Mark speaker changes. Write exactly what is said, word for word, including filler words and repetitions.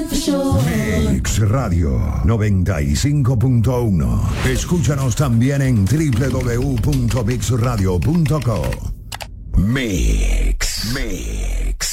Speaker 1: for sure.
Speaker 2: Mix Radio noventa y cinco punto uno. Escúchanos también en doble u doble u doble u punto mix radio punto com. Mix. Mix.